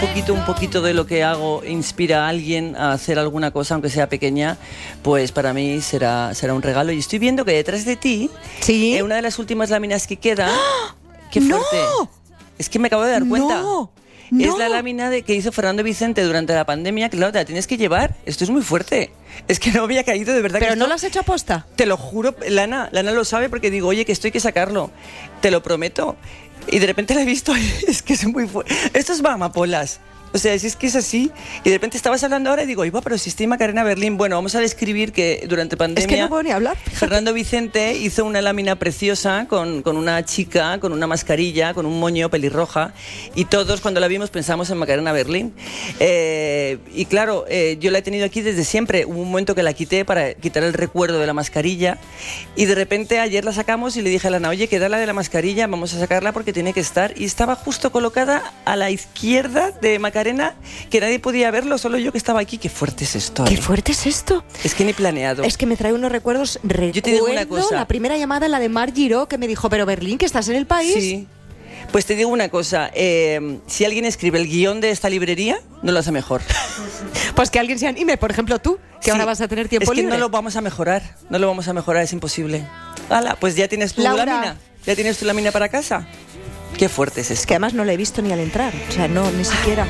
un poquito de lo que hago inspira a alguien a hacer alguna cosa, aunque sea pequeña, pues para mí será un regalo. Y estoy viendo que detrás de ti, ¿sí? Una de las últimas láminas que queda... ¡Qué fuerte! ¡No! Es que me acabo de dar cuenta. ¡No! Es la lámina que hizo Fernando Vicente durante la pandemia. Claro, te la tienes que llevar. Esto es muy fuerte. Es que no había caído, de verdad. ¿Pero que no lo has hecho aposta? Te lo juro, Lana lo sabe porque digo, oye, que esto hay que sacarlo. Te lo prometo. Y de repente la he visto y es que es muy fuerte. Esto es amapolas. O sea, si es que es así. Y de repente estabas hablando ahora y digo, pero si estoy Macarena Berlín. Bueno, vamos a describir que durante pandemia... Es que no puedo ni hablar. Fernando Vicente hizo una lámina preciosa con una chica, con una mascarilla, con un moño pelirroja. Y todos cuando la vimos pensamos en Macarena Berlín. Y claro, yo la he tenido aquí desde siempre. Hubo un momento que la quité para quitar el recuerdo de la mascarilla. Y de repente ayer la sacamos y le dije a Lana, oye, queda la de la mascarilla, vamos a sacarla porque tiene que estar. Y estaba justo colocada a la izquierda de Macarena, que nadie podía verlo, solo yo que estaba aquí. Qué fuerte es esto. ¿Qué fuerte es esto? Es que ni planeado. Es que me trae unos recuerdos. Yo te digo una cosa. La primera llamada, la de Mar Giró, que me dijo, pero Berlín, que estás en el país. Sí. Pues te digo una cosa, si alguien escribe el guión de esta librería, no lo hace mejor. Pues que alguien se anime, por ejemplo tú, que ahora vas a tener tiempo libre. Es que no lo vamos a mejorar, es imposible. ¡Hala! Pues ya tienes tu lámina, ya tienes tu lámina para casa. Qué fuerte es esto. Es que además no la he visto ni al entrar, o sea, no, ni siquiera.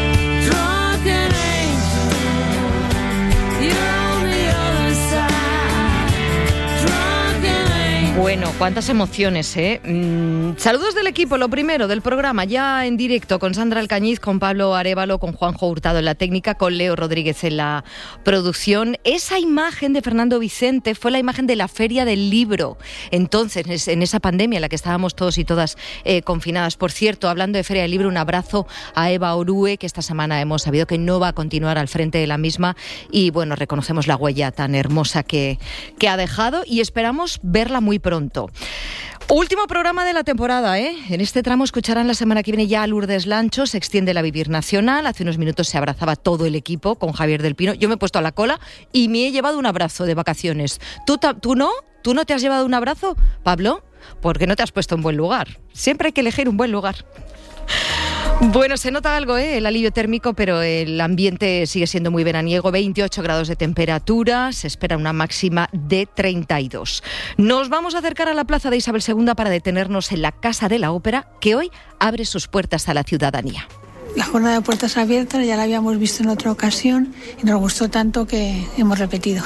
Bueno, cuántas emociones, ¿eh? Saludos del equipo, lo primero, del programa, ya en directo, con Sandra Alcañiz, con Pablo Arévalo, con Juanjo Hurtado en la técnica, con Leo Rodríguez en la producción. Esa imagen de Fernando Vicente fue la imagen de la Feria del Libro. Entonces, en esa pandemia en la que estábamos todos y todas confinadas. Por cierto, hablando de Feria del Libro, un abrazo a Eva Orue, que esta semana hemos sabido que no va a continuar al frente de la misma. Y bueno, reconocemos la huella tan hermosa que ha dejado y esperamos verla muy pronto. Último programa de la temporada, ¿eh? En este tramo escucharán la semana que viene ya a Lourdes Lancho, se extiende la Vivir Nacional. Hace unos minutos se abrazaba todo el equipo con Javier del Pino. Yo me he puesto a la cola y me he llevado un abrazo de vacaciones. ¿Tú no? ¿Tú no te has llevado un abrazo, Pablo? Porque no te has puesto en buen lugar. Siempre hay que elegir un buen lugar. Bueno, se nota algo, el alivio térmico, pero el ambiente sigue siendo muy veraniego. 28 grados de temperatura, se espera una máxima de 32. Nos vamos a acercar a la Plaza de Isabel II para detenernos en la Casa de la Ópera, que hoy abre sus puertas a la ciudadanía. La jornada de puertas abiertas ya la habíamos visto en otra ocasión y nos gustó tanto que hemos repetido.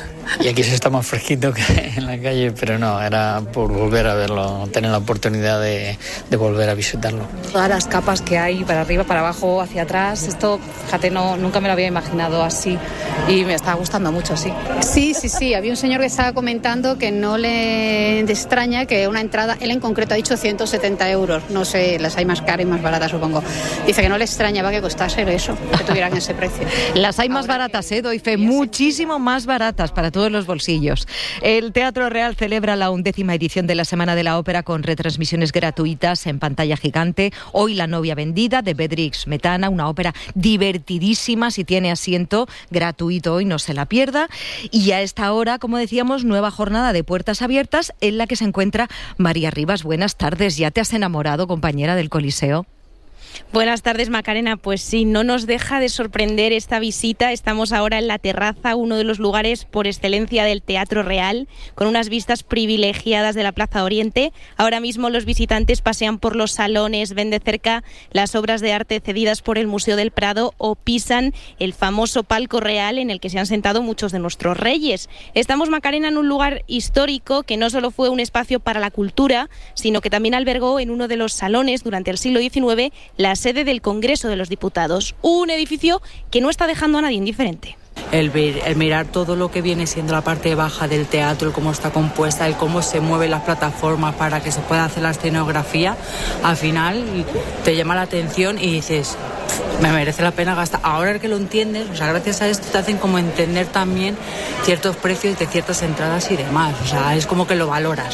Y aquí se está más fresquito que en la calle, pero no, era por volver a verlo, tener la oportunidad de volver a visitarlo. Todas las capas que hay, para arriba, para abajo, hacia atrás, esto, fíjate, nunca me lo había imaginado así y me está gustando mucho, sí. Sí, había un señor que estaba comentando que no le extraña que una entrada, él en concreto ha dicho 170 euros, no sé, las hay más caras y más baratas, supongo. Dice que no le extrañaba que costase eso, que tuvieran ese precio. Las hay más baratas, doy fe, muchísimo más baratas para todos los bolsillos. El Teatro Real celebra la 11ª edición de la Semana de la Ópera con retransmisiones gratuitas en pantalla gigante. Hoy La novia vendida de Bedrich Smetana, una ópera divertidísima, si tiene asiento, gratuito hoy, no se la pierda. Y a esta hora, como decíamos, nueva jornada de puertas abiertas en la que se encuentra María Rivas. Buenas tardes, ¿ya te has enamorado, compañera del Coliseo? Buenas tardes, Macarena. Pues sí, no nos deja de sorprender esta visita. Estamos ahora en la terraza, uno de los lugares por excelencia del Teatro Real, con unas vistas privilegiadas de la Plaza Oriente. Ahora mismo los visitantes pasean por los salones, ven de cerca las obras de arte cedidas por el Museo del Prado o pisan el famoso palco real en el que se han sentado muchos de nuestros reyes. Estamos, Macarena, en un lugar histórico que no solo fue un espacio para la cultura, sino que también albergó en uno de los salones durante el siglo XIX la sede del Congreso de los Diputados, un edificio que no está dejando a nadie indiferente. El mirar todo lo que viene siendo la parte baja del teatro, el cómo está compuesta, el cómo se mueven las plataformas para que se pueda hacer la escenografía, al final te llama la atención y dices, me merece la pena gastar. Ahora que lo entiendes, o sea, gracias a esto te hacen como entender también ciertos precios de ciertas entradas y demás, o sea, es como que lo valoras.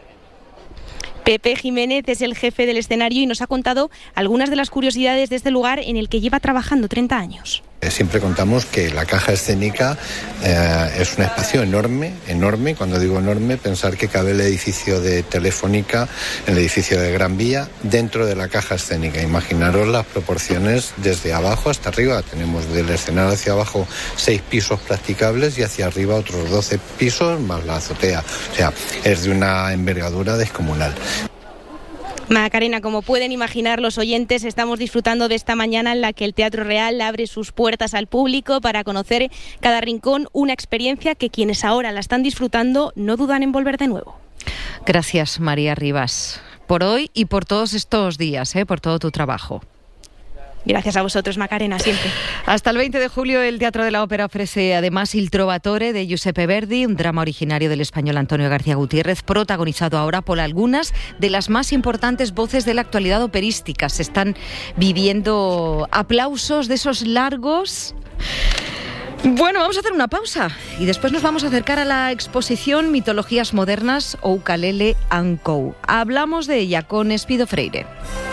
Pepe Jiménez es el jefe del escenario y nos ha contado algunas de las curiosidades de este lugar en el que lleva trabajando 30 años. Siempre contamos que la caja escénica es un espacio enorme, enorme. Cuando digo enorme, pensar que cabe el edificio de Telefónica, el edificio de Gran Vía, dentro de la caja escénica. Imaginaros las proporciones desde abajo hasta arriba. Tenemos del escenario hacia abajo 6 pisos practicables y hacia arriba otros 12 pisos más la azotea. O sea, es de una envergadura descomunal. Macarena, como pueden imaginar los oyentes, estamos disfrutando de esta mañana en la que el Teatro Real abre sus puertas al público para conocer cada rincón, una experiencia que quienes ahora la están disfrutando no dudan en volver de nuevo. Gracias, María Rivas, por hoy y por todos estos días, por todo tu trabajo. Gracias a vosotros, Macarena, siempre. Hasta el 20 de julio el Teatro de la Ópera ofrece además Il Trovatore de Giuseppe Verdi, un drama originario del español Antonio García Gutiérrez, protagonizado ahora por algunas de las más importantes voces de la actualidad operística. Se están viviendo aplausos de esos largos. Bueno, vamos a hacer una pausa y después nos vamos a acercar a la exposición Mitologías Modernas o Ukulele & Co. Hablamos de ella con Espido Freire.